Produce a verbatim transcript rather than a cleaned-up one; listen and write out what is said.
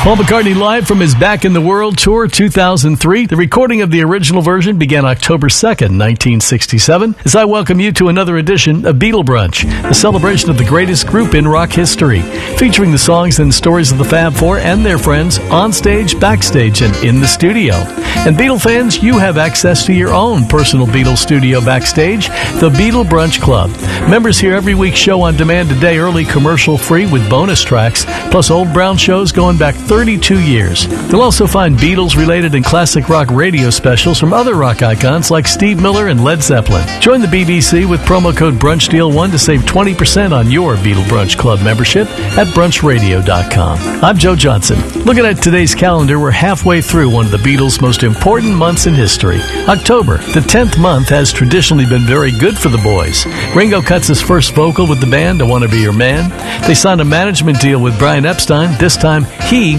Paul McCartney live from his Back in the World Tour two thousand three. The recording of the original version began October second, nineteen sixty-seven, as I welcome you to another edition of Beatle Brunch, the celebration of the greatest group in rock history, featuring the songs and stories of the Fab Four and their friends on stage, backstage, and in the studio. And Beatle fans, you have access to your own personal Beatles studio backstage, the Beatle Brunch Club. Members hear every week's show on demand today, early commercial-free with bonus tracks, plus old Brown shows going back thirty-two years. You'll also find Beatles-related and classic rock radio specials from other rock icons like Steve Miller and Led Zeppelin. Join the B B C with promo code BRUNCHDEAL one to save twenty percent on your Beatle Brunch Club membership at brunch radio dot com. I'm Joe Johnson. Looking at today's calendar, we're halfway through one of the Beatles' most important months in history. October, the tenth month, has traditionally been very good for the boys. Ringo cuts his first vocal with the band, I Want to Be Your Man. They signed a management deal with Brian Epstein. This time, he